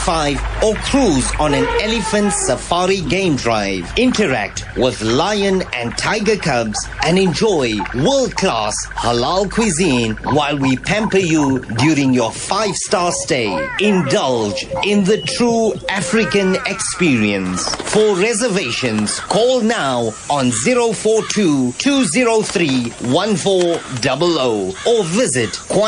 5 or cruise on an elephant safari game drive. Interact with lion and tiger cubs and enjoy world-class halal cuisine while we pamper you during your 5-star stay. Indulge in the true African experience. For reservations, call now on 042-203-1400 or visit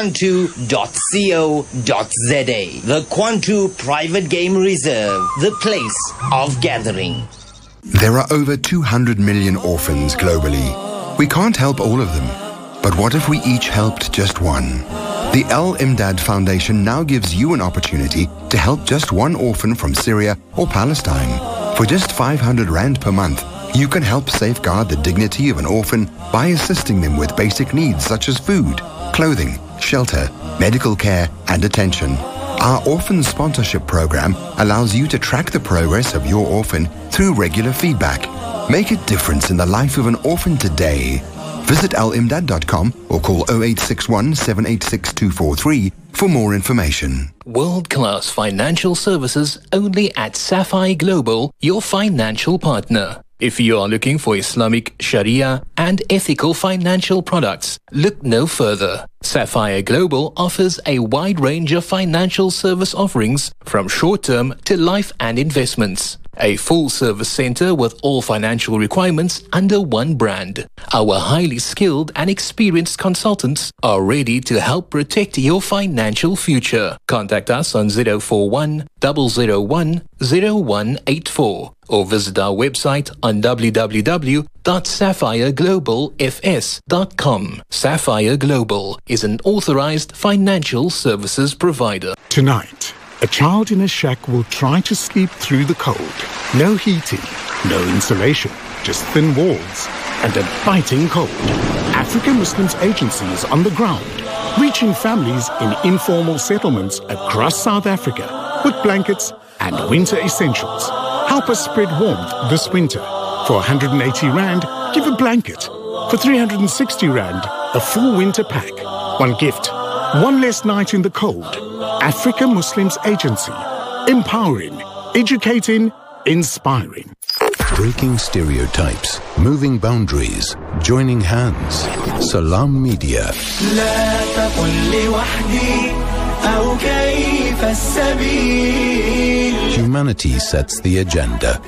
kwantu.co.za. The Kwantu Private Game Reserve, the place of gathering. There are over 200 million orphans globally. We can't help all of them. But what if we each helped just one? The Al Imdad Foundation now gives you an opportunity to help just one orphan from Syria or Palestine. For just 500 Rand per month, you can help safeguard the dignity of an orphan by assisting them with basic needs such as food, clothing, shelter, medical care, and attention. Our orphan sponsorship program allows you to track the progress of your orphan through regular feedback. Make a difference in the life of an orphan today. Visit alimdad.com or call 0861 786 243 for more information. World-class financial services only at Sapphire Global, your financial partner. If you are looking for Islamic, Sharia and ethical financial products, look no further. Sapphire Global offers a wide range of financial service offerings from short-term to life and investments. A full-service center with all financial requirements under one brand. Our highly skilled and experienced consultants are ready to help protect your financial future. Contact us on 041 001 0184 or visit our website on www.sapphireglobalfs.com. Sapphire Global is an authorized financial services provider. Tonight, a child in a shack will try to sleep through the cold. No heating, no insulation, just thin walls and a biting cold. African Muslims Agency is on the ground, reaching families in informal settlements across South Africa with blankets and winter essentials. Help us spread warmth this winter. For 180 Rand, give a blanket. For 360 Rand, a full winter pack. One gift, one less night in the cold. Africa Muslims Agency. Empowering, educating, inspiring. Breaking stereotypes, moving boundaries, joining hands. Salam Media. Humanity sets the agenda.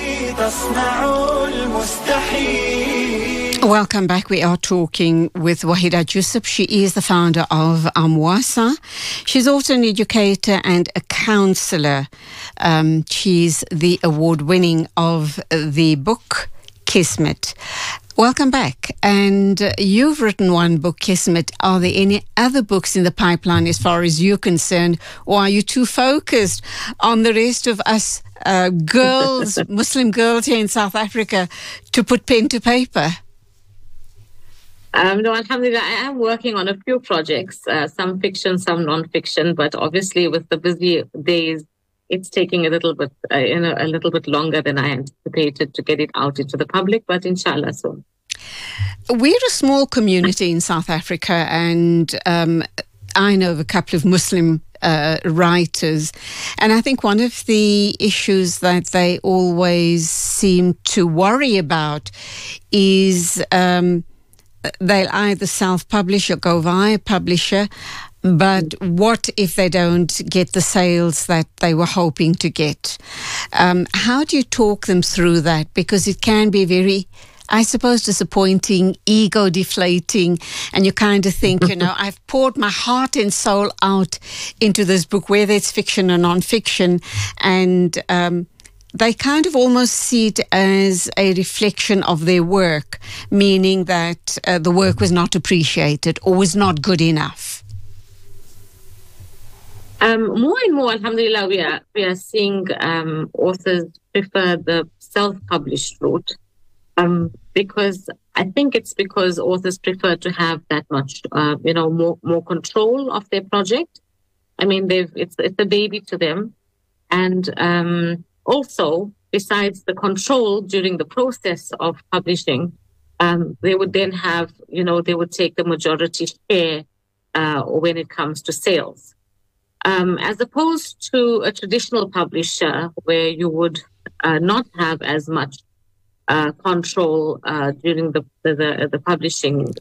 Welcome back. We are talking with Wahida Jusuf. She is the founder of Amwasa. She's also an educator and a counselor. She's the award-winning of the book Kismet. Welcome back. And you've written one book, Kismet. Are there any other books in the pipeline as far as you're concerned, or are you too focused on the rest of us girls, Muslim girls here in South Africa, to put pen to paper? No, alhamdulillah, I am working on a few projects, some fiction, some non-fiction, but obviously with the busy days, it's taking a little bit longer than I anticipated to get it out into the public, but inshallah soon. We're a small community in South Africa, and I know of a couple of Muslim writers, and I think one of the issues that they always seem to worry about is they'll either self-publish or go via publisher, but what if they don't get the sales that they were hoping to get? How do you talk them through that? Because it can be very, I suppose, disappointing, ego-deflating, and you kind of think, I've poured my heart and soul out into this book, whether it's fiction or non-fiction, and they kind of almost see it as a reflection of their work, meaning that the work was not appreciated or was not good enough. More and more, alhamdulillah, we are seeing authors prefer the self-published route, because I think it's because authors prefer to have that much, more control of their project. I mean, it's a baby to them, and also, besides the control during the process of publishing, they would then have, they would take the majority share when it comes to sales. as opposed to a traditional publisher where you would not have as much control during the publishing,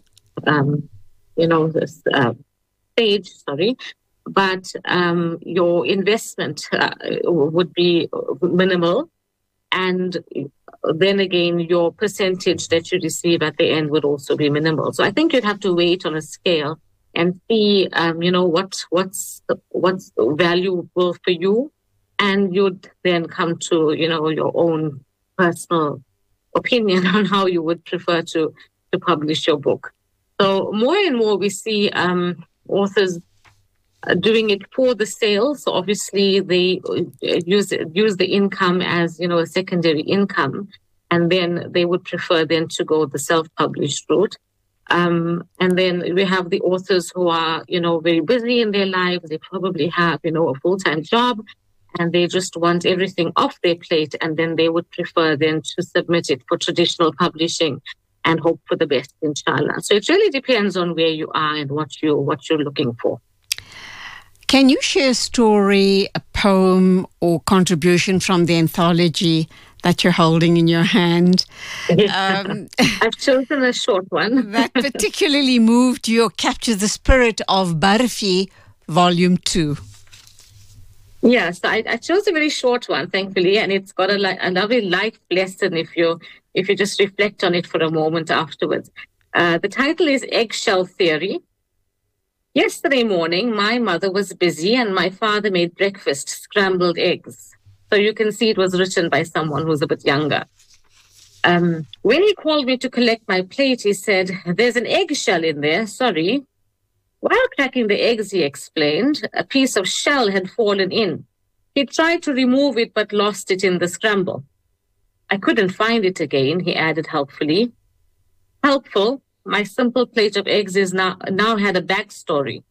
this stage. Sorry, but your investment would be minimal, and then again, your percentage that you receive at the end would also be minimal. So I think you'd have to wait on a scale and see, what's valuable for you, and you'd then come to, your own personal opinion on how you would prefer to publish your book. So more and more we see authors doing it for the sale. So obviously they use the income as, a secondary income, and then they would prefer then to go the self-published route. And then we have the authors who are, very busy in their lives. They probably have, a full-time job, and they just want everything off their plate. And then they would prefer then to submit it for traditional publishing and hope for the best, inshallah. So it really depends on where you are and what you're looking for. Can you share a story, a poem, or contribution from the anthology that you're holding in your hand? I've chosen a short one. That particularly moved you or captured the spirit of Barfi, Volume 2. Yes, I chose a very short one, thankfully, and it's got a lovely life lesson if you just reflect on it for a moment afterwards. The title is Eggshell Theory. Yesterday morning, my mother was busy and my father made breakfast, scrambled eggs. So you can see it was written by someone who's a bit younger. When he called me to collect my plate, he said, "There's an eggshell in there, sorry." While cracking the eggs, he explained, a piece of shell had fallen in. He tried to remove it but lost it in the scramble. I couldn't find it again, he added helpfully. Helpful? My simple plate of eggs is now had a backstory.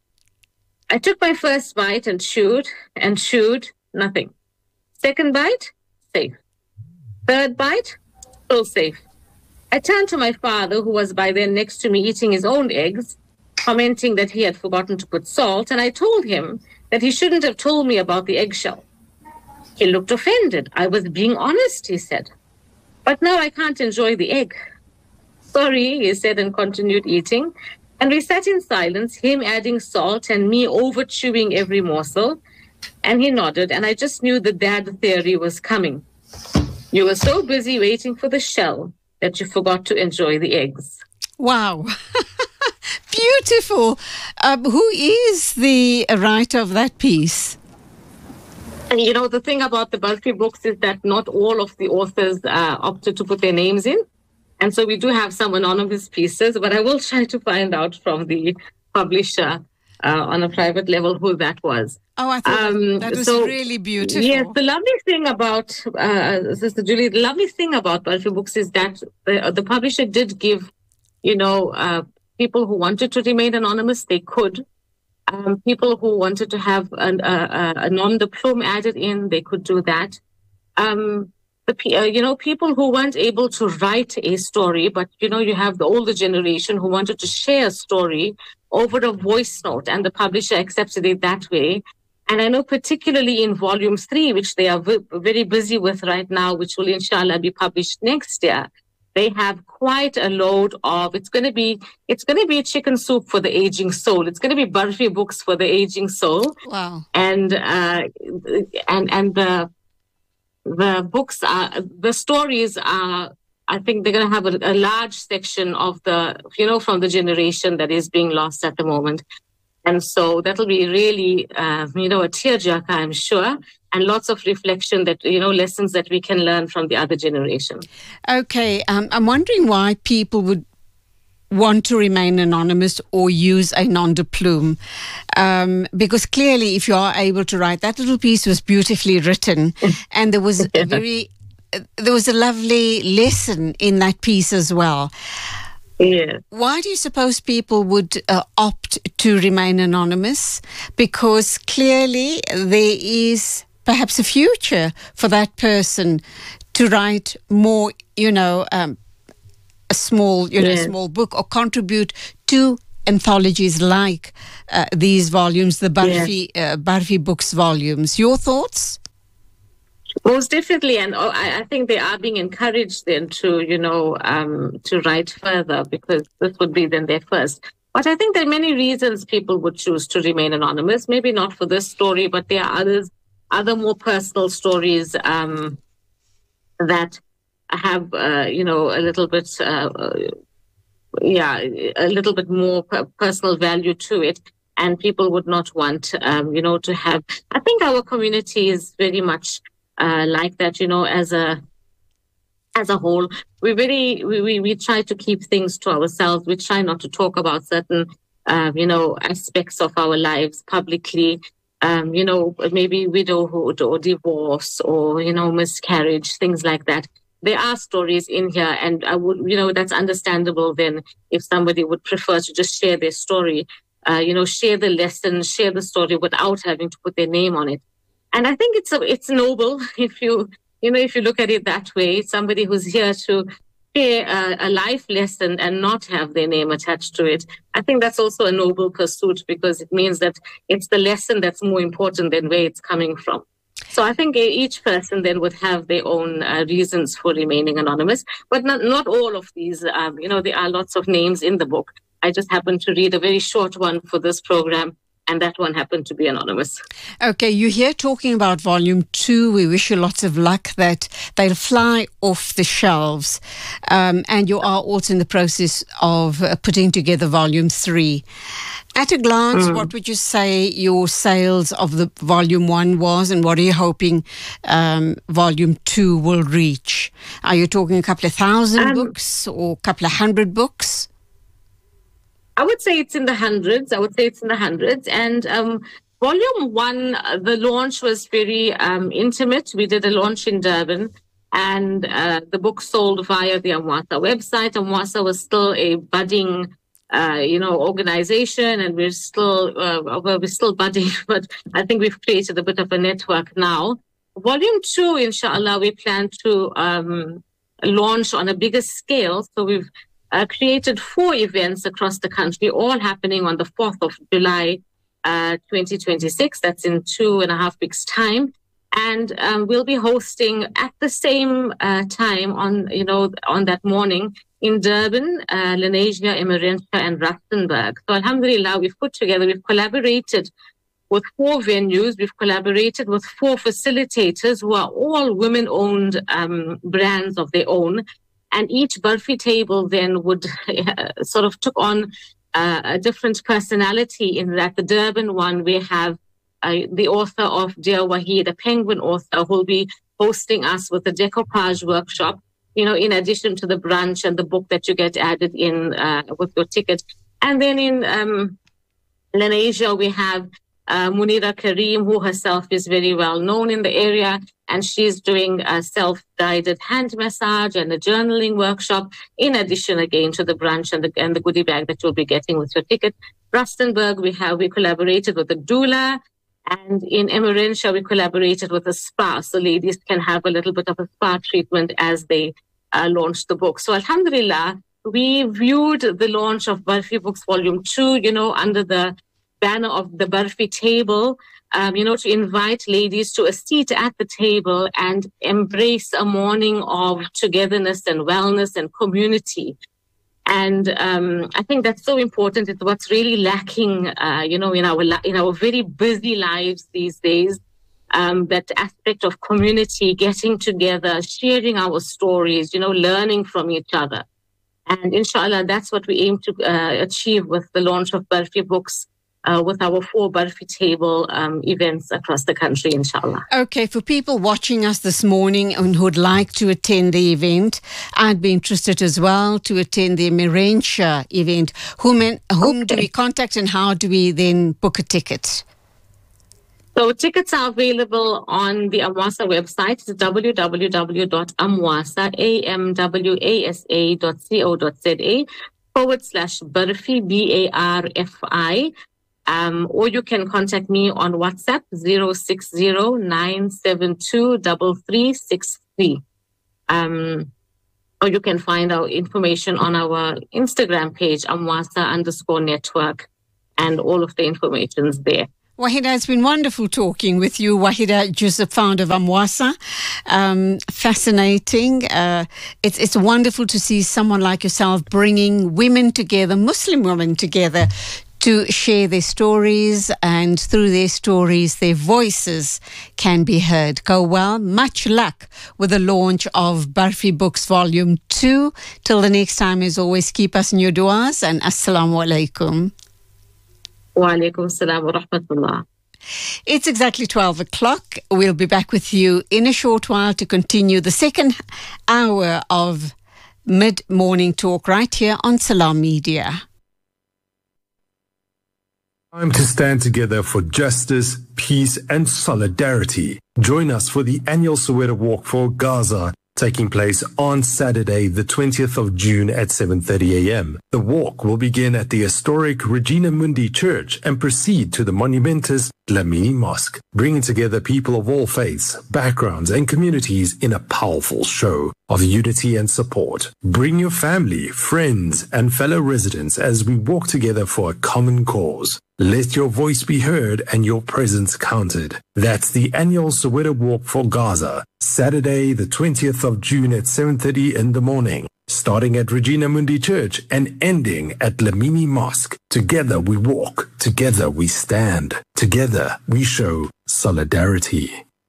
I took my first bite and chewed, nothing. Second bite, safe. Third bite, still safe. I turned to my father, who was by then next to me eating his own eggs, commenting that he had forgotten to put salt, and I told him that he shouldn't have told me about the eggshell. He looked offended. I was being honest, he said. But now I can't enjoy the egg. Sorry, he said, and continued eating. And we sat in silence, him adding salt and me over-chewing every morsel. And he nodded, and I just knew the dad theory was coming. You were so busy waiting for the shell that you forgot to enjoy the eggs. Wow. Beautiful. Who is the writer of that piece? And the thing about the Barfi books is that not all of the authors opted to put their names in. And so we do have some anonymous pieces, but I will try to find out from the publisher on a private level who that was. Oh, I thought that was really beautiful. Yes, the lovely thing about, Sister Julie, the lovely thing about Barfi books is that the publisher did give, people who wanted to remain anonymous, they could. People who wanted to have a non-diploma added in, they could do that. People who weren't able to write a story, but, you have the older generation who wanted to share a story over a voice note, and the publisher accepted it that way. And I know particularly in Volume 3, which they are very busy with right now, which will inshallah be published next year, they have quite a load of, it's going to be a chicken soup for the aging soul. It's going to be Barfi books for the aging soul. Wow. And the books the stories are, I think they're going to have a large section of the, from the generation that is being lost at the moment. And so that'll be really, a tearjerker, I'm sure, and lots of reflection that, lessons that we can learn from the other generation. Okay. I'm wondering why people would want to remain anonymous or use a non-de-plume. Because clearly, if you are able to write, that little piece was beautifully written, and there was a lovely lesson in that piece as well. Yeah. Why do you suppose people would opt to remain anonymous? Because clearly there is perhaps a future for that person to write more, a small, small book, or contribute to anthologies like these volumes, the Barfi Books volumes. Your thoughts? Most definitely, and I think they are being encouraged then to, to write further, because this would be then their first. But I think there are many reasons people would choose to remain anonymous. Maybe not for this story, but there are other more personal stories that have, a little bit, a little bit more personal value to it, and people would not want, to have. I think our community is very much like that, as a whole. We try to keep things to ourselves. We try not to talk about certain, aspects of our lives publicly. Maybe widowhood or divorce or, miscarriage, things like that. There are stories in here, and I would, that's understandable then if somebody would prefer to just share their story, share the lesson, share the story without having to put their name on it. And I think it's noble if you look at it that way. Somebody who's here to share a life lesson and not have their name attached to it. I think that's also a noble pursuit, because it means that it's the lesson that's more important than where it's coming from. So I think each person then would have their own reasons for remaining anonymous, but not all of these. There are lots of names in the book. I just happened to read a very short one for this program, and that one happened to be anonymous. Okay, you're here talking about Volume 2. We wish you lots of luck that they'll fly off the shelves. And you are also in the process of putting together Volume 3. At a glance, what would you say your sales of the Volume 1 was, and what are you hoping Volume 2 will reach? Are you talking a couple of thousand books or a couple of hundred books? I would say it's in the hundreds. And Volume 1, the launch was very intimate. We did a launch in Durban, and the book sold via the Amwasa website. Amwasa was still a budding, organization, and we're still budding, but I think we've created a bit of a network now. Volume 2, inshallah, we plan to launch on a bigger scale. So we've created 4 events across the country, all happening on the 4th of July, 2026. That's in 2.5 weeks' time. And we'll be hosting at the same time on that morning in Durban, Lenasia, Emmarentia, and Rustenburg. So alhamdulillah, we've collaborated with 4 venues. We've collaborated with 4 facilitators who are all women-owned brands of their own. And each Barfi table then would sort of took on a different personality, in that the Durban one, we have the author of Dear Wahid, a Penguin author, who will be hosting us with a decoupage workshop, in addition to the brunch and the book that you get added in with your ticket. And then in Lenasia, we have Munira Karim, who herself is very well known in the area, and she's doing a self-guided hand massage and a journaling workshop, in addition again to the brunch and the goodie bag that you'll be getting with your ticket. Rustenburg, we collaborated with a doula, and in Emmarentia, we collaborated with a spa, so ladies can have a little bit of a spa treatment as they launch the book. So alhamdulillah, we viewed the launch of Barfi Books Volume 2, under the banner of the Barfi table, to invite ladies to a seat at the table and embrace a morning of togetherness and wellness and community. And I think that's so important. It's what's really lacking, in our very busy lives these days. That aspect of community, getting together, sharing our stories, learning from each other. And inshallah, that's what we aim to achieve with the launch of Barfi Books, with our 4 Barfi table events across the country, inshallah. Okay, for people watching us this morning and who'd like to attend the event, I'd be interested as well to attend the Emmarentia event. Whom do we contact, and how do we then book a ticket? So tickets are available on the Amwasa website. It's www.amwasa.co.za/Barfi, BARFI. Or you can contact me on WhatsApp, 060-972-3363. or you can find our information on our Instagram page, Amwasa_network, and all of the information's there. Wahida, it's been wonderful talking with you. Wahida Joseph, founder of Amwasa. Fascinating. It's wonderful to see someone like yourself bringing women together, Muslim women together, to share their stories, and through their stories, their voices can be heard. Go well. Much luck with the launch of Barfi Books Volume 2. Till the next time, as always, keep us in your du'as, and Assalamu alaikum. Wa alaikum assalam wa rahmatullah. It's exactly 12 o'clock. We'll be back with you in a short while to continue the second hour of mid-morning talk right here on Salam Media. Time to stand together for justice, peace and solidarity. Join us for the annual Soweto Walk for Gaza, taking place on Saturday, the 20th of June at 7:30 a.m. The walk will begin at the historic Regina Mundi Church and proceed to the monumentous Dlamini Mosque, bringing together people of all faiths, backgrounds and communities in a powerful show of unity and support. Bring your family, friends and fellow residents as we walk together for a common cause. Let your voice be heard and your presence counted. That's the annual Soweto Walk for Gaza, Saturday the 20th of June at 7:30 in the morning, starting at Regina Mundi Church and ending at Dlamini Mosque. Together we walk, together we stand, together we show solidarity.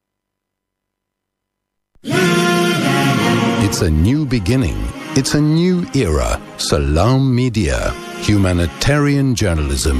It's a new beginning. It's a new era. Salam Media, humanitarian journalism.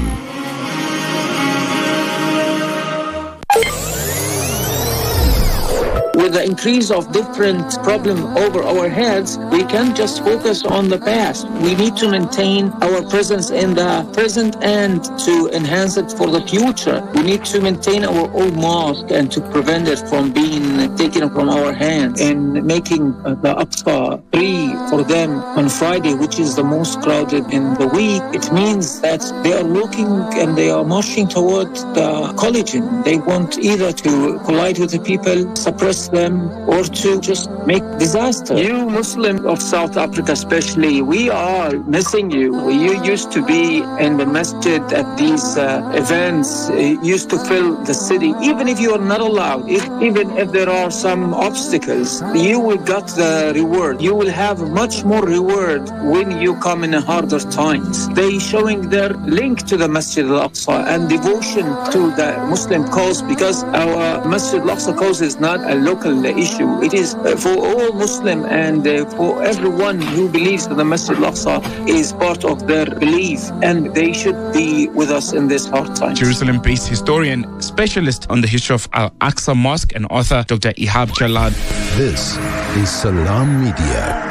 With the increase of different problems over our heads, we can't just focus on the past. We need to maintain our presence in the present and to enhance it for the future. We need to maintain our old mosque and to prevent it from being taken from our hands, and making the Aqsa free for them on Friday, which is the most crowded in the week. It means that they are looking and they are marching towards the collision. They want either to collide with the people, suppress them, or to just make disaster. You Muslim of South Africa especially, we are missing you. You used to be in the masjid at these events, used to fill the city. Even if you are not allowed, even if there are some obstacles, you will get the reward. You will have much more reward when you come in harder times. They showing their link to the Masjid al-Aqsa and devotion to the Muslim cause, because our Masjid al-Aqsa cause is not a local issue. It is for all Muslim and for everyone who believes that the Masjid al-Aqsa is part of their belief, and they should be with us in this hard time. Jerusalem-based historian, specialist on the history of Al-Aqsa Mosque, and author Dr. Ihab Jalad. This is Salam Media.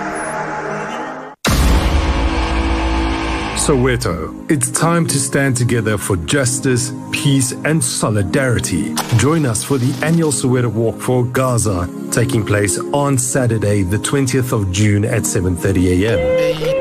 Soweto, it's time to stand together for justice, peace and solidarity. Join us for the annual Soweto Walk for Gaza, taking place on Saturday, the 20th of June at 7:30 a.m.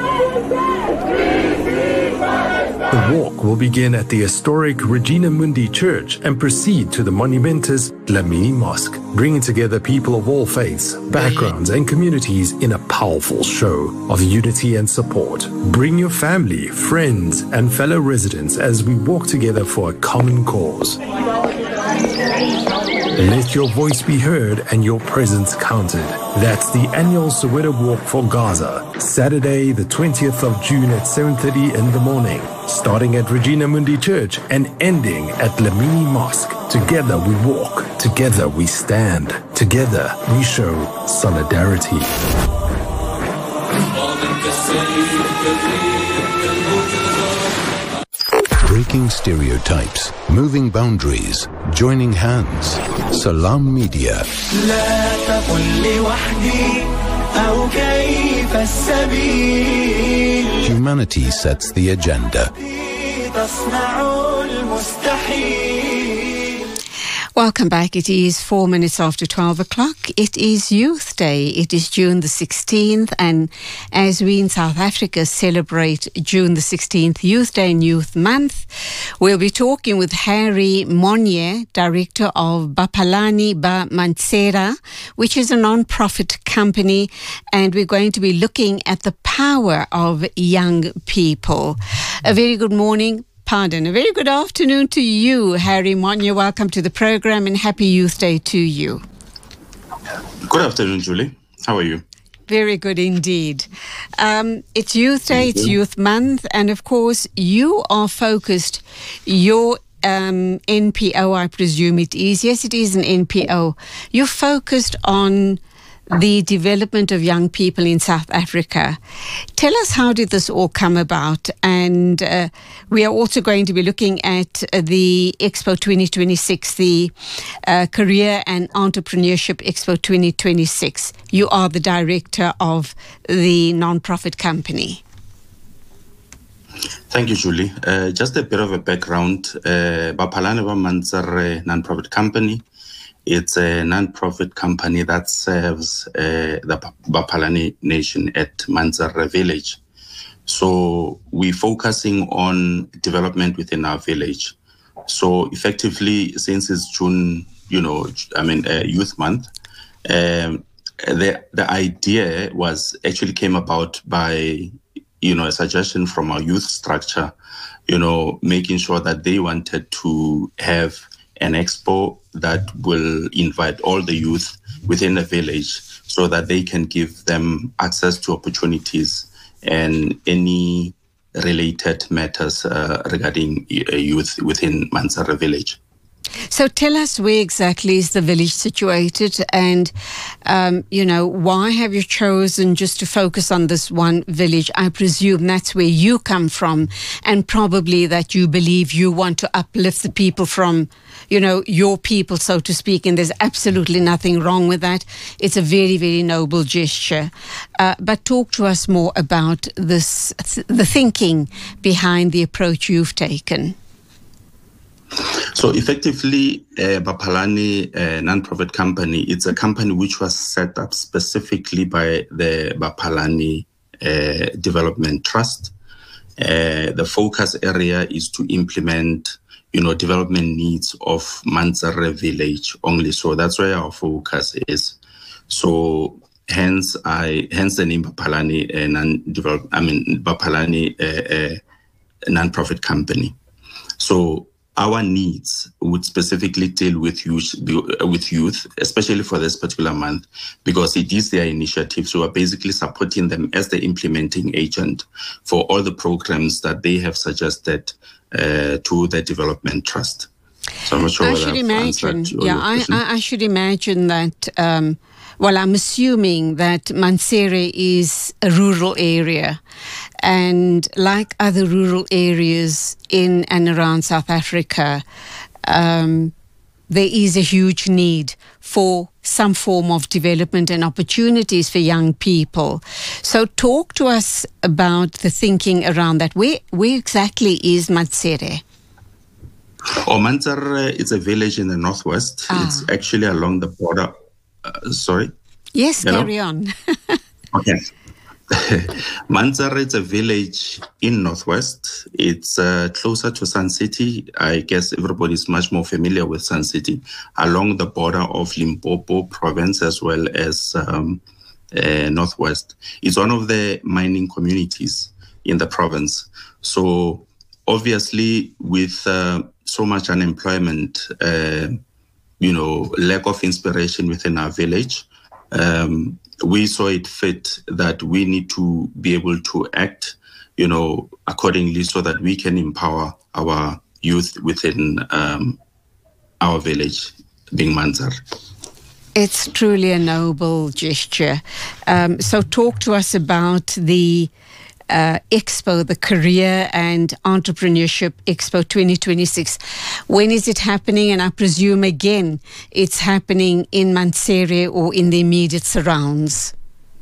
The walk will begin at the historic Regina Mundi Church and proceed to the monumentous Dlamini Mosque, bringing together people of all faiths, backgrounds and communities in a powerful show of unity and support. Bring your family, friends and fellow residents as we walk together for a common cause. Let your voice be heard and your presence counted. That's the annual Soweto Walk for Gaza, Saturday the 20th of June at 7:30 in the morning, starting at Regina Mundi Church and ending at Dlamini Mosque. Together we walk, together we stand, together we show solidarity. Breaking stereotypes, moving boundaries, joining hands. Salam Media. Humanity sets the agenda. Welcome back. It is 4 minutes after 12 o'clock. It is Youth Day. It is June the 16th. And as we in South Africa celebrate June the 16th, Youth Day and Youth Month, we'll be talking with Harry Monye, Director of Bapalani Ba Mansera, which is a non-profit company. And we're going to be looking at the power of young people. A very good morning. A very good afternoon to you, Harry Monye. Welcome to the program and happy Youth Day to you. Good afternoon, Julie. How are you? Very good indeed. It's Youth Day, it's Youth Month, and of course you are focused, your NPO, I presume it is. Yes, it is an NPO. You're focused on the development of young people in South Africa. Tell us, how did this all come about? And we are also going to be looking at the Expo 2026, the Career and Entrepreneurship Expo 2026. You are the director of the non-profit company. Thank you, Julie. Just a bit of a background. Bapalani Ba Mansera non-profit company. It's a non-profit company that serves the Bapalani Nation at Mansera village. So we're focusing on development within our village. So effectively, since it's June, Youth Month, the idea actually came about by, a suggestion from our youth structure, making sure that they wanted to have an expo that will invite all the youth within the village so that they can give them access to opportunities and any related matters regarding youth within Mansera village. So tell us, where exactly is the village situated, and, why have you chosen just to focus on this one village? I presume that's where you come from, and probably that you believe you want to uplift the people from, your people, so to speak, and there's absolutely nothing wrong with that. It's a very, very noble gesture. But talk to us more about this, the thinking behind the approach you've taken. So effectively, Bapalani non-profit company, it's a company which was set up specifically by the Bapalani Development Trust. The focus area is to implement, development needs of Mansera village only. So that's where our focus is. So hence the name Bapalani Bapalani non-profit company. So our needs would specifically deal with youth, especially for this particular month, because it is their initiative. So we're basically supporting them as the implementing agent for all the programs that they have suggested to the Development Trust. So I'm not sure whether I've answered your question. I should imagine that, I'm assuming that Mansera is a rural area. And like other rural areas in and around South Africa, there is a huge need for some form of development and opportunities for young people. So talk to us about the thinking around that. Where exactly is Mansera? Mansera is a village in the northwest. It's actually along the border. Sorry? Yes, carry on. Okay. Mansera is a village in northwest. It's closer to Sun City. I guess everybody's much more familiar with Sun City, along the border of Limpopo province as well as northwest. It's one of the mining communities in the province. So obviously with so much unemployment, lack of inspiration within our village, we saw it fit that we need to be able to act, accordingly so that we can empower our youth within our village, being Mansera. It's truly a noble gesture. So talk to us about the Expo, the Career and Entrepreneurship Expo 2026. When is it happening? And I presume, again, it's happening in Mansera or in the immediate surrounds.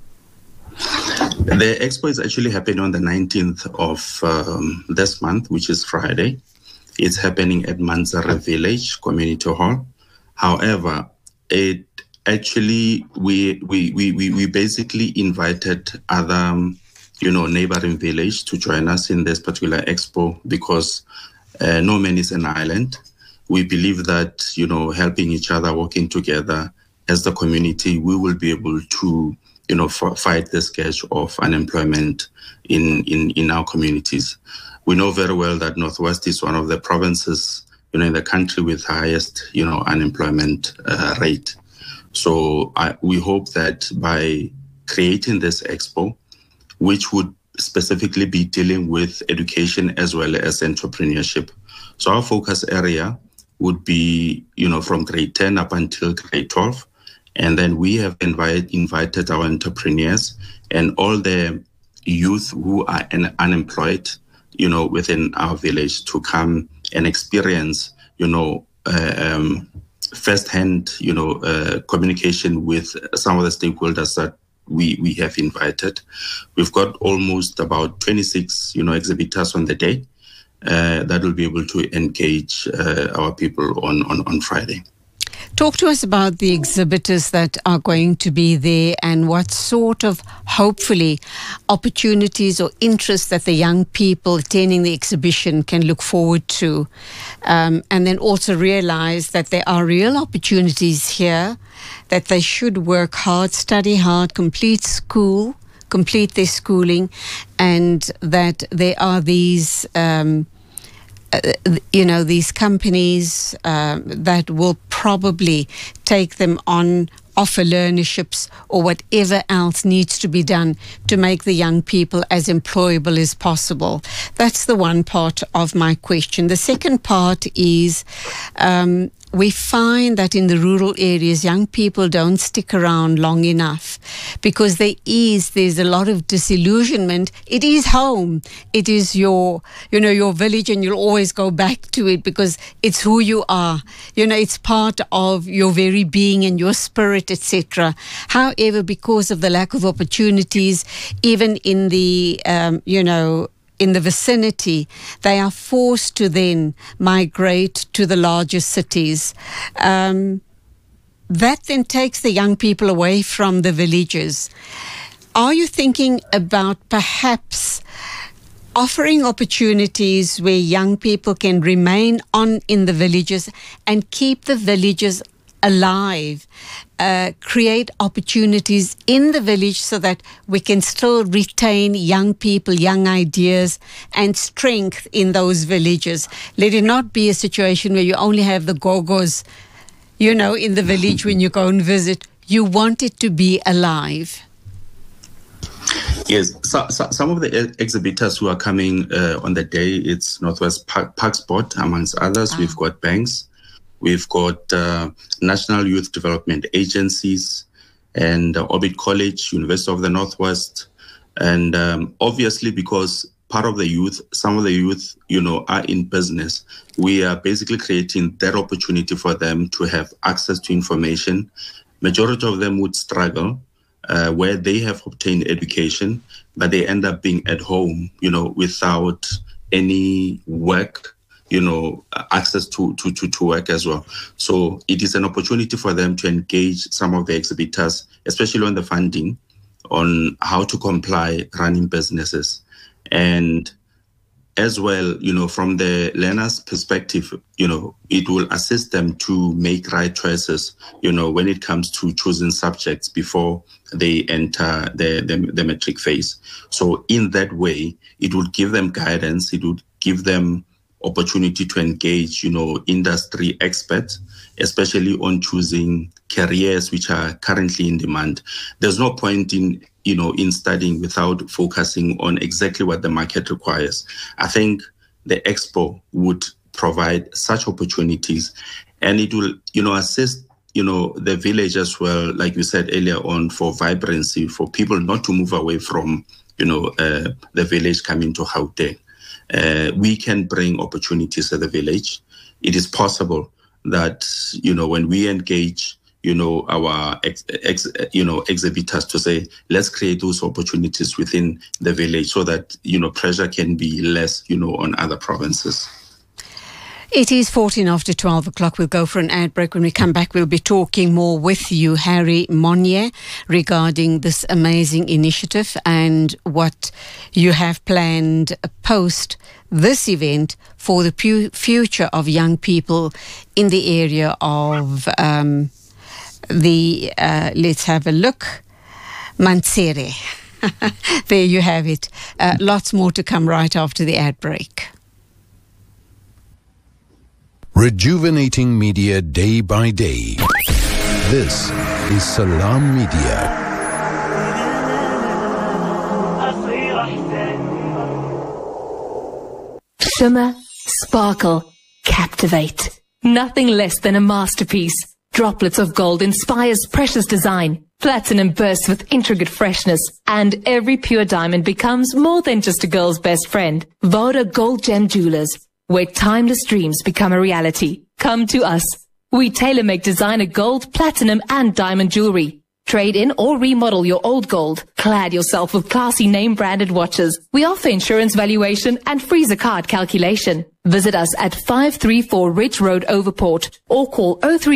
The expo is actually happening on the 19th of this month, which is Friday. It's happening at Mansera Village Community Hall. However, it actually, we basically invited other, neighboring village to join us in this particular expo because no man is an island. We believe that, helping each other, working together as the community, we will be able to, fight the scourge of unemployment in our communities. We know very well that Northwest is one of the provinces, in the country with highest, unemployment rate. So we hope that by creating this expo, which would specifically be dealing with education as well as entrepreneurship. So our focus area would be, from grade 10 up until grade 12. And then we have invited our entrepreneurs and all the youth who are unemployed, within our village to come and experience, firsthand, communication with some of the stakeholders that we have invited. We've got almost about 26, exhibitors on the day that will be able to engage our people on Friday. Talk to us about the exhibitors that are going to be there and what sort of, hopefully, opportunities or interests that the young people attending the exhibition can look forward to. And then also realize that there are real opportunities here, that they should work hard, study hard, complete their schooling, and that there are these these companies that will probably take them on, offer learnerships or whatever else needs to be done to make the young people as employable as possible. That's the one part of my question. The second part is we find that in the rural areas, young people don't stick around long enough because there's a lot of disillusionment. It is home. It is your village, and you'll always go back to it because it's who you are. It's part of your very being and your spirit, etc. However, because of the lack of opportunities, even in the, in the vicinity, they are forced to then migrate to the larger cities. That then takes the young people away from the villages. Are you thinking about perhaps offering opportunities where young people can remain on in the villages and keep the villages alive, create opportunities in the village so that we can still retain young people, young ideas and strength in those villages? Let it not be a situation where you only have the gogos, in the village when you go and visit. You want it to be alive. Yes, so some of the exhibitors who are coming on the day, it's Northwest Park Sport, amongst others. We've got banks. We've got National Youth Development Agencies and Orbit College, University of the Northwest. And obviously, because part of the youth, some of the youth, are in business, we are basically creating that opportunity for them to have access to information. Majority of them would struggle where they have obtained education, but they end up being at home, without any work, access to work as well. So it is an opportunity for them to engage some of the exhibitors, especially on the funding, on how to comply running businesses. And as well, from the learner's perspective, it will assist them to make right choices, when it comes to choosing subjects before they enter the matric phase. So in that way, it would give them guidance. It would give them opportunity to engage, industry experts, especially on choosing careers which are currently in demand. There's no point in studying without focusing on exactly what the market requires. I think the expo would provide such opportunities, and it will, assist, the village as well, like we said earlier on, for vibrancy, for people not to move away from, the village coming to Gauteng. We can bring opportunities to the village. It is possible that, when we engage, our exhibitors to say, let's create those opportunities within the village so that, pressure can be less, on other provinces. It is 14 after 12 o'clock. We'll go for an ad break. When we come back, we'll be talking more with you, Harry Monye, regarding this amazing initiative and what you have planned post this event for the future of young people in the area of let's have a look, Mansere. There you have it. Lots more to come right after the ad break. Rejuvenating media day by day. This is Salam Media. Shimmer, sparkle, captivate. Nothing less than a masterpiece. Droplets of gold inspires precious design. Platinum bursts with intricate freshness. And every pure diamond becomes more than just a girl's best friend. Voda Gold Gem Jewelers, where timeless dreams become a reality. Come to us. We tailor-make designer gold, platinum and diamond jewelry. Trade in or remodel your old gold. Clad yourself with classy name-branded watches. We offer insurance valuation and freezer card calculation. Visit us at 534 Ridge Road, Overport, or call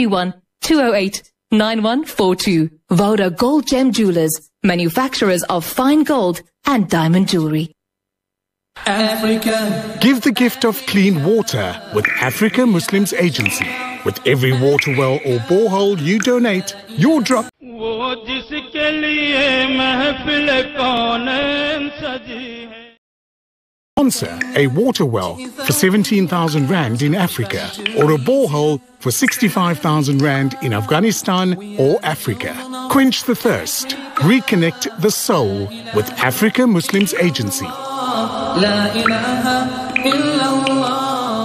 031-208-9142. Voda Gold Gem Jewelers, manufacturers of fine gold and diamond jewelry. Africa. Give the gift of clean water with Africa Muslims Agency. With every water well or borehole you donate, your drop. Sponsor a water well for 17,000 Rand in Africa or a borehole for 65,000 Rand in Afghanistan or Africa. Quench the thirst. Reconnect the soul with Africa Muslims Agency. La ilaha illallah.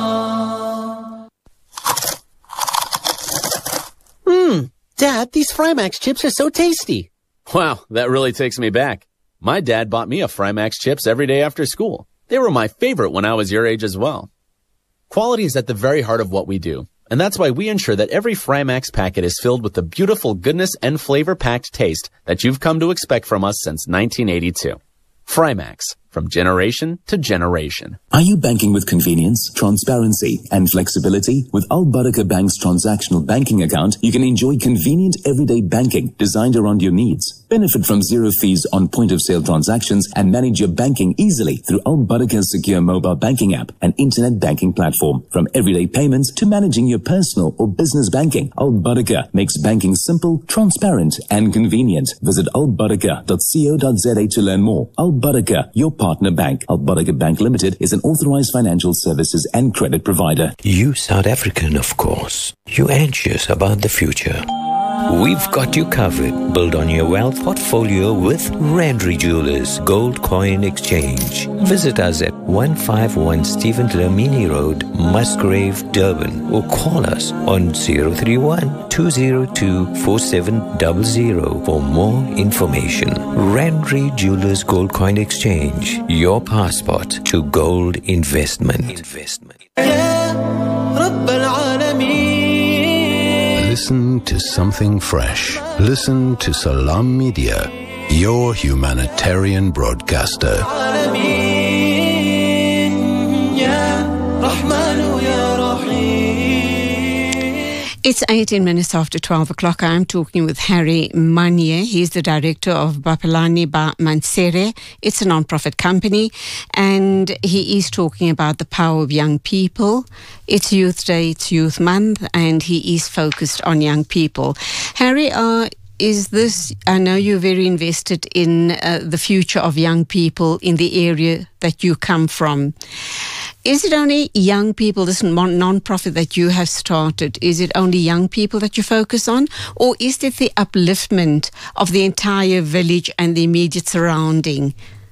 Dad, these Frymax chips are so tasty. Wow, that really takes me back. My dad bought me a Frymax chips every day after school. They were my favorite when I was your age as well. Quality is at the very heart of what we do, and that's why we ensure that every Frymax packet is filled with the beautiful goodness and flavor-packed taste that you've come to expect from us since 1982. Frymax, from generation to generation. Are you banking with convenience, transparency, and flexibility? With Al Barakah Bank's transactional banking account, you can enjoy convenient everyday banking designed around your needs. Benefit from zero fees on point-of-sale transactions and manage your banking easily through Al Barakah's secure mobile banking app and internet banking platform. From everyday payments to managing your personal or business banking, Al Barakah makes banking simple, transparent, and convenient. Visit albarakah.co.za to learn more. Al Barakah, your partner bank. Al Barakah Bank Limited is an authorized financial services and credit provider. You South African, of course. You anxious about the future. We've got you covered. Build on your wealth portfolio with Randry Jewelers Gold Coin Exchange. Visit us at 151 Stephen Dlamini Road, Musgrave, Durban, or call us on 031-202-4700 for more information. Randry Jewelers Gold Coin Exchange, your passport to gold investment. Listen to something fresh. Listen to Salam Media, your humanitarian broadcaster. It's 18 minutes after 12 o'clock. I'm talking with Harry Monye. He's the director of Bapalani Ba Mansere. It's a non-profit company, and he is talking about the power of young people. It's Youth Day, it's Youth Month, and he is focused on young people. Harry, is this, I know you're very invested in the future of young people in the area that you come from. Is it only young people, this non-profit that you have started, is it only young people that you focus on? Or is it the upliftment of the entire village and the immediate surrounding?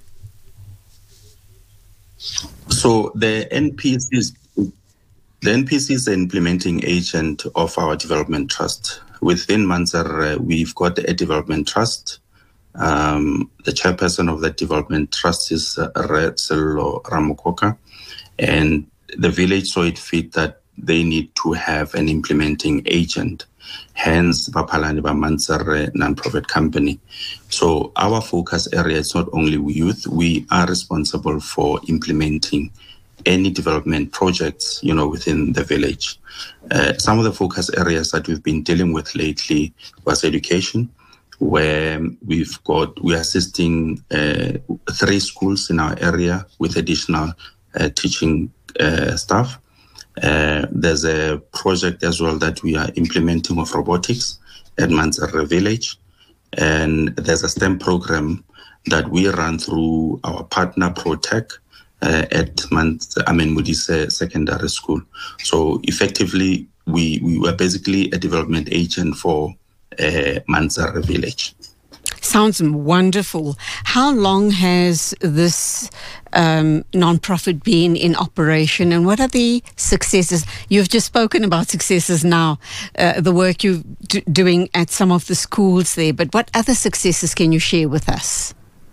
So the NPC is the implementing agent of our development trust. Within Mansere, we've got a development trust. The chairperson of that development trust is Sello Ramokoka. And the village saw it fit that they need to have an implementing agent, hence Bapalani Ba Mansere non-profit company. So our focus area is not only youth, we are responsible for implementing any development projects, within the village. Some of the focus areas that we've been dealing with lately was education, where we are assisting 3 schools in our area with additional teaching staff. There's a project as well that we are implementing of robotics at Manzarre village. And there's a STEM program that we run through our partner ProTech at Moody's Secondary School. So effectively, we were basically a development agent for Manzarre village. Sounds wonderful. How long has this non-profit been in operation, and what are the successes? You've just spoken about successes now, the work you're doing at some of the schools there, but what other successes can you share with us?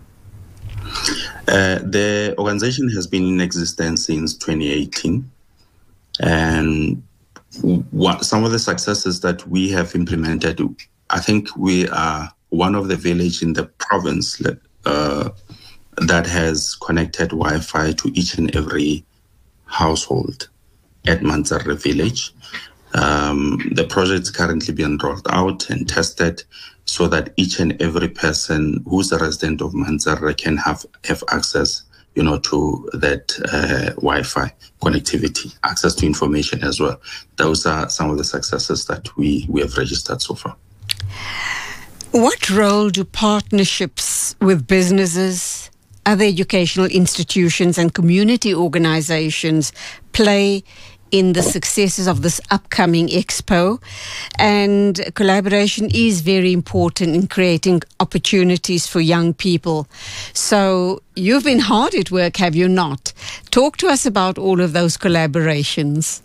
The organization has been in existence since 2018, and some of the successes that we have implemented, I think we are one of the village in the province that has connected Wi-Fi to each and every household at Manzarre village. The project is currently being rolled out and tested so that each and every person who's a resident of Manzarre can have access, to that Wi-Fi connectivity, access to information as well. Those are some of the successes that we have registered so far. What role do partnerships with businesses, other educational institutions and community organizations play in the successes of this upcoming expo? And collaboration is very important in creating opportunities for young people. So you've been hard at work, have you not? Talk to us about all of those collaborations.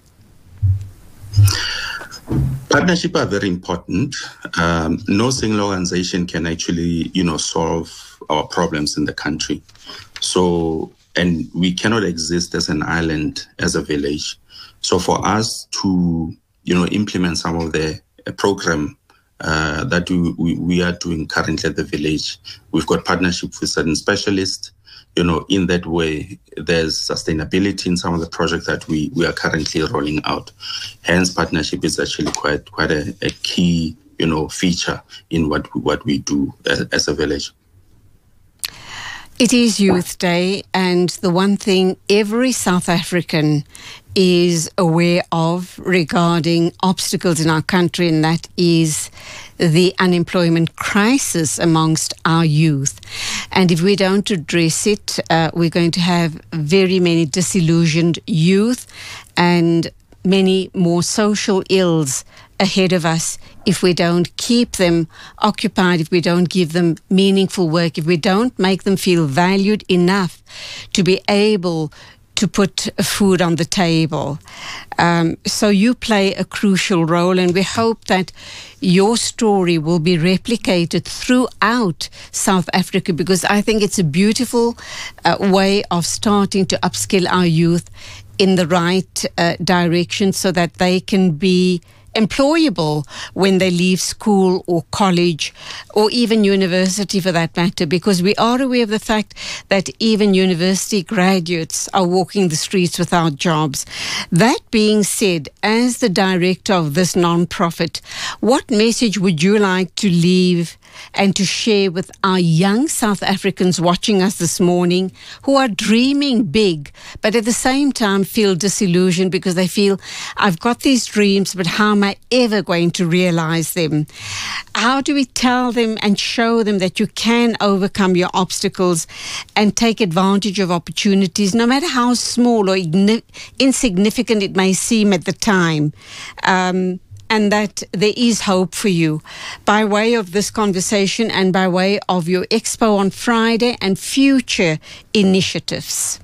Partnerships are very important. No single organization can actually, solve our problems in the country. So, and we cannot exist as an island, as a village. So for us to, implement some of the program that we are doing currently at the village, we've got partnership with certain specialists. In that way, there's sustainability in some of the projects that we are currently rolling out. Hence, partnership is actually quite a key, feature in what we do as a village. It is Youth Day, and the one thing every South African is aware of regarding obstacles in our country, and that is the unemployment crisis amongst our youth. And if we don't address it, we're going to have very many disillusioned youth and many more social ills ahead of us if we don't keep them occupied, if we don't give them meaningful work, if we don't make them feel valued enough to be able to put food on the table. So you play a crucial role, and we hope that your story will be replicated throughout South Africa, because I think it's a beautiful way of starting to upskill our youth in the right direction so that they can be employable when they leave school or college or even university for that matter, because we are aware of the fact that even university graduates are walking the streets without jobs. That being said, as the director of this non-profit, what message would you like to leave and to share with our young South Africans watching us this morning who are dreaming big, but at the same time feel disillusioned because they feel, I've got these dreams, but how am I ever going to realize them? How do we tell them and show them that you can overcome your obstacles and take advantage of opportunities, no matter how small or insignificant it may seem at the time? And that there is hope for you by way of this conversation and by way of your expo on Friday and future initiatives.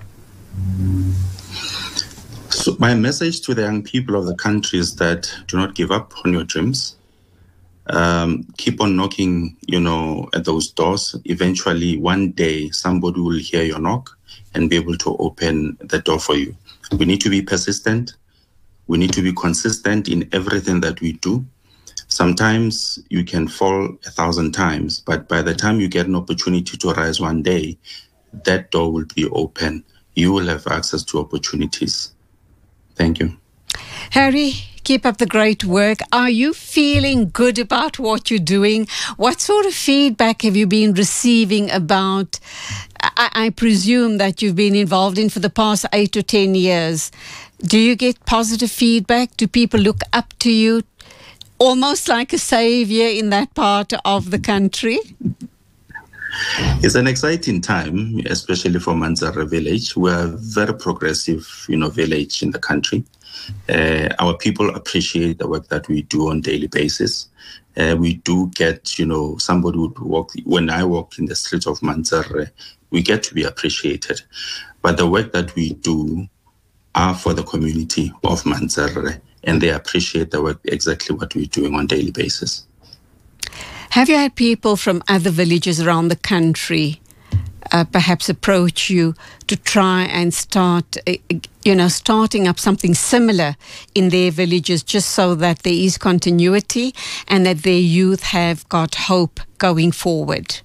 So my message to the young people of the country is that do not give up on your dreams. Keep on knocking, at those doors. Eventually, one day, somebody will hear your knock and be able to open the door for you. We need to be persistent. We need to be consistent in everything that we do. Sometimes you can fall 1,000 times, but by the time you get an opportunity to rise one day, that door will be open, you will have access to opportunities. Thank you. Harry, keep up the great work. Are you feeling good about what you're doing? What sort of feedback have you been receiving about, I presume that you've been involved in for the past 8 to 10 years. Do you get positive feedback? Do people look up to you almost like a savior in that part of the country? It's an exciting time, especially for Manzarra village. We're a very progressive, village in the country. Our people appreciate the work that we do on a daily basis. We do get, somebody would walk, when I walk in the streets of Manzarra, we get to be appreciated. But the work that we do are for the community of Manzarra, and they appreciate the work, exactly what we're doing on a daily basis. Have you had people from other villages around the country perhaps approach you to try and start, starting up something similar in their villages just so that there is continuity and that their youth have got hope going forward?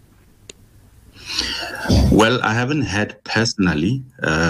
Well, I haven't had personally,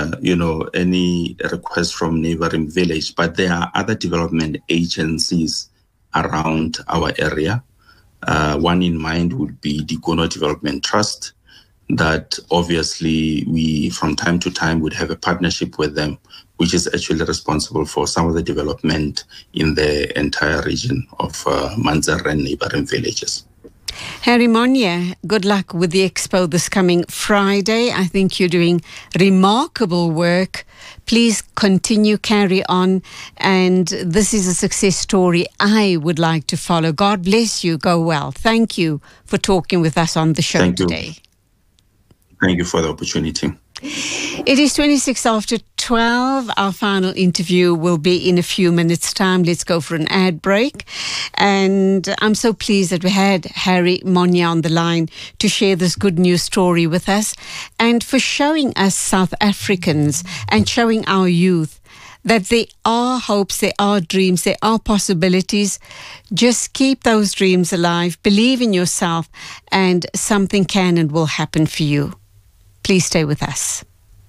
any requests from neighboring village, but there are other development agencies around our area. One in mind would be the Gono Development Trust, that obviously we from time to time would have a partnership with them, which is actually responsible for some of the development in the entire region of Manzarra and neighboring villages. Harry Monya, good luck with the expo this coming Friday. I think you're doing remarkable work. Please continue, carry on. And this is a success story I would like to follow. God bless you. Go well. Thank you for talking with us on the show today. Thank you for the opportunity. It is 26 after 12. Our final interview will be in a few minutes' time. Let's go for an ad break. And I'm so pleased that we had Harry Monya on the line to share this good news story with us and for showing us South Africans and showing our youth that there are hopes, there are dreams, there are possibilities. Just keep those dreams alive, believe in yourself, and something can and will happen for you. Please stay with us.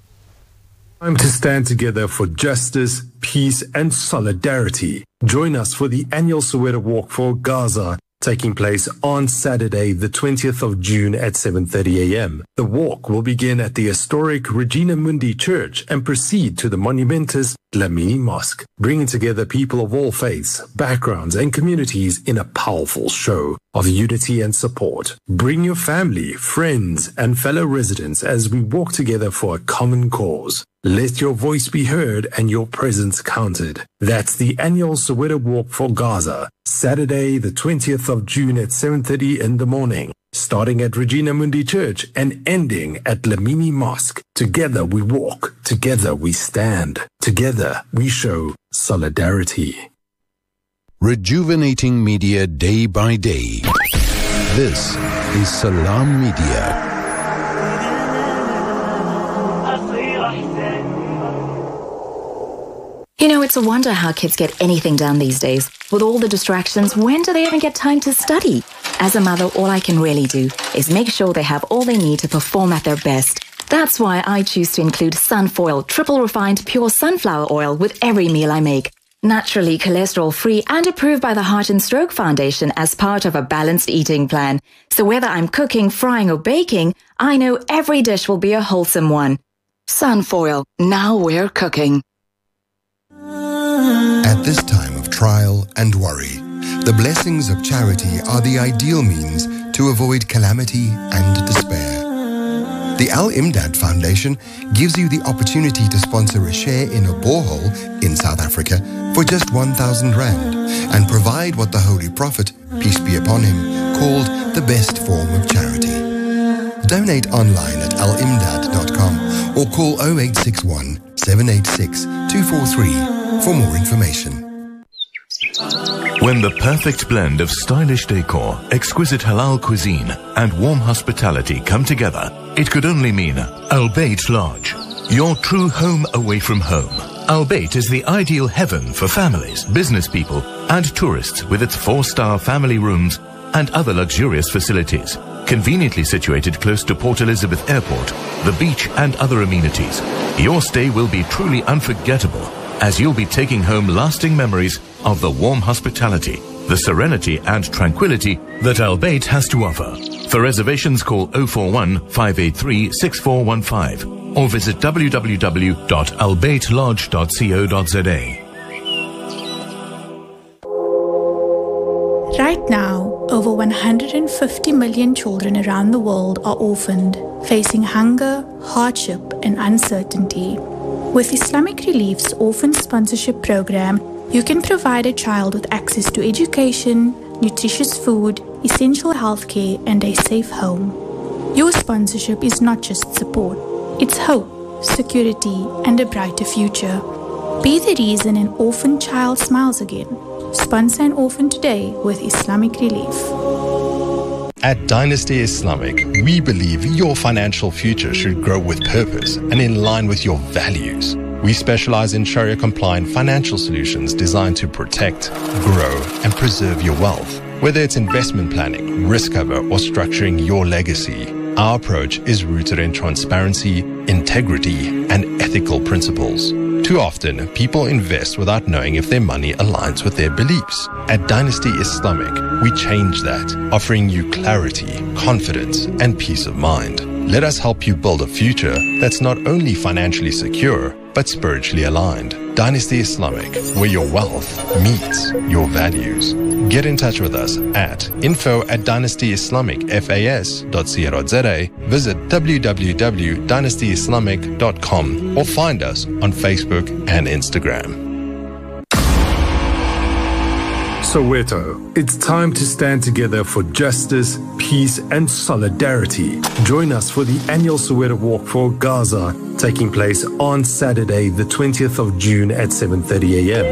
Time to stand together for justice, peace, and solidarity. Join us for the annual Soweto Walk for Gaza, taking place on Saturday, the 20th of June at 7:30 a.m. The walk will begin at the historic Regina Mundi Church and proceed to the monumentous Dlamini Mosque, bringing together people of all faiths, backgrounds, and communities in a powerful show of unity and support. Bring your family, friends, and fellow residents as we walk together for a common cause. Let your voice be heard and your presence counted. That's the annual Soweto Walk for Gaza, Saturday, the 20th of June at 7:30 in the morning, starting at Regina Mundi Church and ending at Dlamini Mosque. Together we walk, together we stand, together we show solidarity. Rejuvenating media day by day. This is Salam Media. You know, it's a wonder how kids get anything done these days. With all the distractions, when do they even get time to study? As a mother, all I can really do is make sure they have all they need to perform at their best. That's why I choose to include Sunfoil triple refined pure sunflower oil with every meal I make. Naturally cholesterol-free and approved by the Heart and Stroke Foundation as part of a balanced eating plan. So whether I'm cooking, frying or baking, I know every dish will be a wholesome one. Sunfoil, now we're cooking. At this time of trial and worry, the blessings of charity are the ideal means to avoid calamity and despair. The Al-Imdad Foundation gives you the opportunity to sponsor a share in a borehole in South Africa for just 1,000 rand and provide what the Holy Prophet, peace be upon him, called the best form of charity. Donate online at alimdad.com or call 0861 786 243 for more information. When the perfect blend of stylish decor, exquisite halal cuisine, and warm hospitality come together, it could only mean Al Bayt Lodge, your true home away from home. Al Bayt is the ideal heaven for families, business people, and tourists with its 4-star family rooms and other luxurious facilities, Conveniently situated close to Port Elizabeth Airport, the beach and other amenities, your stay will be truly unforgettable as you'll be taking home lasting memories of the warm hospitality, the serenity and tranquility that Al Bayt has to offer. For reservations, call 041 583 6415 or visit www.albaytlodge.co.za. Right now, over 150 million children around the world are orphaned, facing hunger, hardship, and uncertainty. With Islamic Relief's Orphan Sponsorship Program, you can provide a child with access to education, nutritious food, essential healthcare, and a safe home. Your sponsorship is not just support, it's hope, security, and a brighter future. Be the reason an orphan child smiles again. Sponsor an orphan today with Islamic Relief. At Dynasty Islamic, we believe your financial future should grow with purpose and in line with your values. We specialize in Sharia-compliant financial solutions designed to protect, grow, and preserve your wealth. Whether it's investment planning, risk cover, or structuring your legacy, our approach is rooted in transparency, integrity, and ethical principles. Too often, people invest without knowing if their money aligns with their beliefs. At Dynasty Islamic, we change that, offering you clarity, confidence, and peace of mind. Let us help you build a future that's not only financially secure, but spiritually aligned. Dynasty Islamic, where your wealth meets your values. Get in touch with us at info@dynastyislamicfas.co.za, visit www.dynastyislamic.com or find us on Facebook and Instagram. Soweto, it's time to stand together for justice, peace, and solidarity. Join us for the annual Soweto Walk for Gaza, taking place on Saturday, the 20th of June at 7:30 a.m.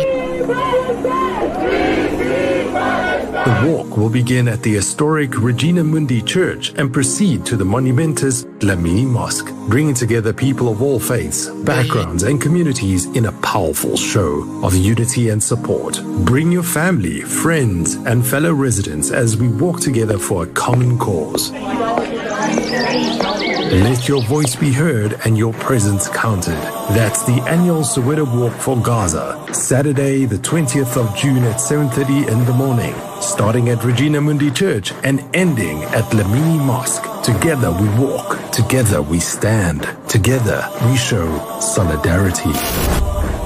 The walk will begin at the historic Regina Mundi Church and proceed to the monumentous Dlamini Mosque, bringing together people of all faiths, backgrounds, and communities in a powerful show of unity and support. Bring your family, friends, and fellow residents as we walk together for a common cause. Let your voice be heard and your presence counted. That's the annual Soweto Walk for Gaza, Saturday the 20th of June at 7:30 in the morning, starting at Regina Mundi Church and ending at Dlamini Mosque. Together we walk, together we stand, together we show solidarity.